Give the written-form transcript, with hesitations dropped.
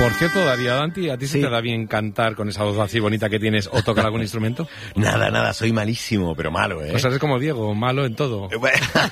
Por cierto, David Adanti, ¿a ti se te da bien cantar con esa voz así bonita que tienes o tocar algún instrumento? Nada, soy malísimo, pero malo, ¿eh? O sea, eres como Diego, malo en todo.